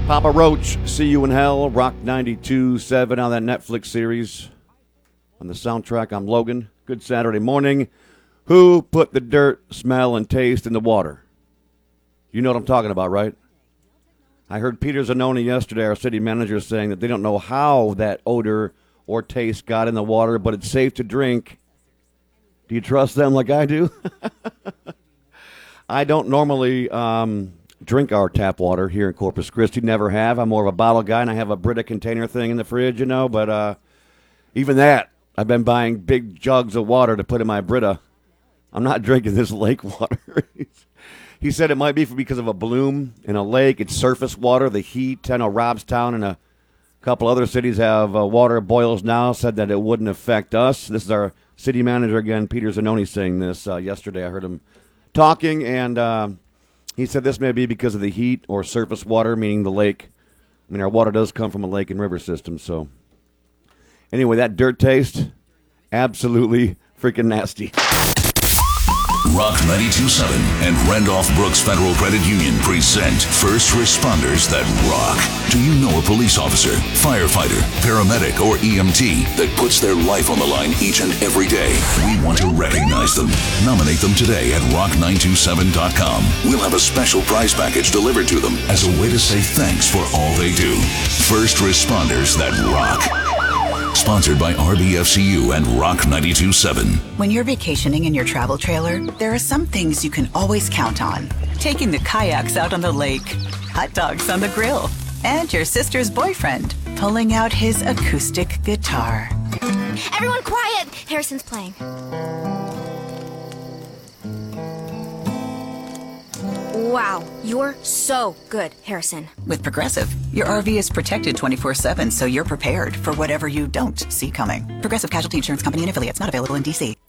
Papa Roach, See You in Hell, Rock 92.7 on that Netflix series. On the soundtrack, I'm Logan. Good Saturday morning. Who put the dirt, smell, and taste in the water? You know what I'm talking about, right? I heard Peter Zanoni yesterday, our city manager, saying that they don't know how that odor or taste got in the water, but it's safe to drink. Do you trust them like I do? I don't normally drink our tap water here in Corpus Christi. Never have. I'm more of a bottle guy, and I have a Brita container thing in the fridge, you know. But even that, I've been buying big jugs of water to put in my Brita. I'm not drinking this lake water. He said it might be because of a bloom in a lake. It's surface water, the heat. I know Robstown and a couple other cities have water boils now. Said that it wouldn't affect us. This is our city manager again, Peter Zanoni, saying this yesterday. I heard him talking, and he said this may be because of the heat or surface water, meaning the lake. I mean, our water does come from a lake and river system. So anyway, that dirt taste, absolutely freaking nasty. Rock 92.7 and Randolph Brooks Federal Credit Union present First Responders That Rock. Do you know a police officer, firefighter, paramedic, or EMT that puts their life on the line each and every day? We want to recognize them. Nominate them today at rock927.com. We'll have a special prize package delivered to them as a way to say thanks for all they do. First Responders That Rock. Sponsored by RBFCU and Rock 92.7. When you're vacationing in your travel trailer, there are some things you can always count on. Taking the kayaks out on the lake, hot dogs on the grill, and your sister's boyfriend pulling out his acoustic guitar. Everyone quiet! Harrison's playing. Wow, you're so good, Harrison. With Progressive, your RV is protected 24/7, so you're prepared for whatever you don't see coming. Progressive Casualty Insurance Company and affiliates, not available in D.C.